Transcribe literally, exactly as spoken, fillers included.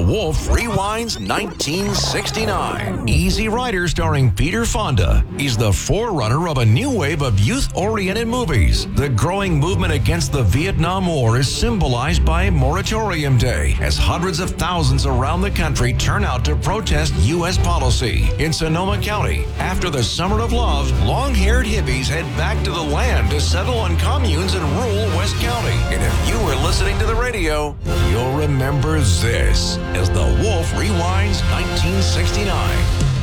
Wolf Rewinds nineteen sixty-nine. Easy Rider starring Peter Fonda is the forerunner of a new wave of youth-oriented movies. The growing movement against the Vietnam War is symbolized by Moratorium Day, as hundreds of thousands around the country turn out to protest U S policy. In Sonoma County, after the Summer of Love, long-haired hippies head back to the land to settle on communes in rural West County. And if you were listening to the radio, you'll remember this as The Wolf Rewinds nineteen sixty-nine.